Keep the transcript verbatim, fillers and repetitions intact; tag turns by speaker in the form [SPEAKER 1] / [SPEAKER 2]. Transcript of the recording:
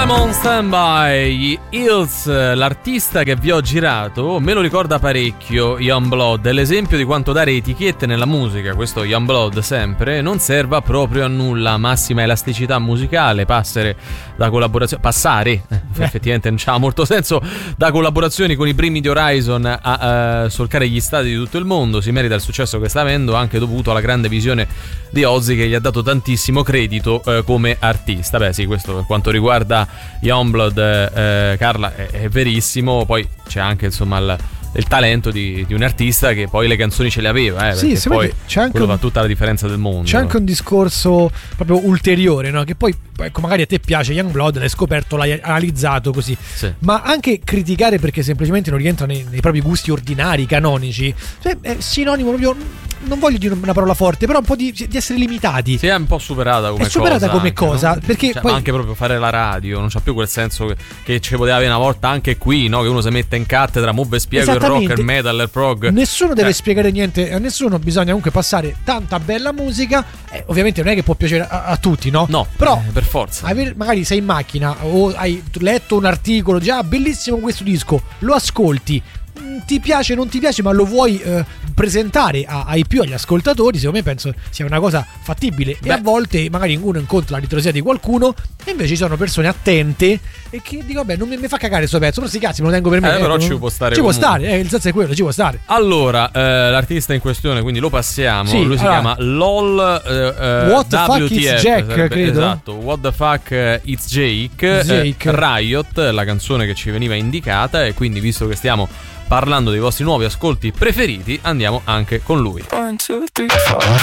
[SPEAKER 1] Siamo on standby, gli Hills, l'artista che vi ho girato me lo ricorda parecchio Youngblood, è l'esempio di quanto dare etichette nella musica, questo Youngblood sempre, non serva proprio a nulla, massima elasticità musicale, passare da collaborazioni, passare, eh, effettivamente non c'ha molto senso, da collaborazioni con i primi di Horizon a, a solcare gli stadi di tutto il mondo, si merita il successo che sta avendo anche dovuto alla grande visione di Ozzy che gli ha dato tantissimo credito eh, come artista. Beh sì, questo per quanto riguarda Youngblood, eh, Carla, è, è verissimo. Poi c'è anche insomma il, il talento di, di un artista che poi le canzoni ce le aveva, eh,
[SPEAKER 2] sì, se
[SPEAKER 1] poi
[SPEAKER 2] c'è anche
[SPEAKER 1] quello
[SPEAKER 2] un,
[SPEAKER 1] fa tutta la differenza del mondo.
[SPEAKER 2] C'è anche un discorso proprio ulteriore, no? Che poi ecco, magari a te piace Youngblood, l'hai scoperto, l'hai analizzato così,
[SPEAKER 1] sì.
[SPEAKER 2] Ma anche criticare perché semplicemente non rientra nei, nei propri gusti ordinari, canonici, cioè, è sinonimo proprio, non voglio dire una parola forte, però un po' di, di essere limitati.
[SPEAKER 1] Sì, è un po' superata come
[SPEAKER 2] è superata
[SPEAKER 1] cosa
[SPEAKER 2] come
[SPEAKER 1] anche,
[SPEAKER 2] cosa,
[SPEAKER 1] no?
[SPEAKER 2] perché
[SPEAKER 1] cioè,
[SPEAKER 2] poi
[SPEAKER 1] anche proprio fare la radio non c'ha più quel senso che, che ci poteva avere una volta anche qui, no? Che uno si mette in cattedra, mo ve spiego il rock, il metal, il prog.
[SPEAKER 2] Nessuno deve
[SPEAKER 1] eh.
[SPEAKER 2] spiegare niente a nessuno, bisogna comunque passare tanta bella musica, eh, ovviamente non è che può piacere a, a tutti, no?
[SPEAKER 1] No,
[SPEAKER 2] però
[SPEAKER 1] eh, per forza.
[SPEAKER 2] Aver, magari sei in macchina o hai letto un articolo, già bellissimo questo disco, lo ascolti, ti piace, non ti piace, ma lo vuoi eh, presentare a, ai più agli ascoltatori, secondo me penso sia una cosa fattibile. Beh. E a volte magari uno incontra la ritrosia di qualcuno e invece ci sono persone attente e che dico vabbè, non mi, mi fa cagare questo pezzo, però sti cazzi me lo tengo per me,
[SPEAKER 1] eh,
[SPEAKER 2] eh,
[SPEAKER 1] però
[SPEAKER 2] non,
[SPEAKER 1] ci può stare
[SPEAKER 2] ci
[SPEAKER 1] comunque.
[SPEAKER 2] può stare, eh, il senso è quello, ci può stare.
[SPEAKER 1] Allora eh, l'artista in questione, quindi lo passiamo,
[SPEAKER 2] sì,
[SPEAKER 1] lui si
[SPEAKER 2] allora,
[SPEAKER 1] chiama LOL eh,
[SPEAKER 2] What the
[SPEAKER 1] W T F,
[SPEAKER 2] fuck is Jack,
[SPEAKER 1] sarebbe,
[SPEAKER 2] credo.
[SPEAKER 1] esatto, What the fuck is Jake,
[SPEAKER 2] Jake.
[SPEAKER 1] Eh, Riot, la canzone che ci veniva indicata, e quindi visto che stiamo parlando dei vostri nuovi ascolti preferiti, andiamo anche con lui.
[SPEAKER 3] One, two, three, four.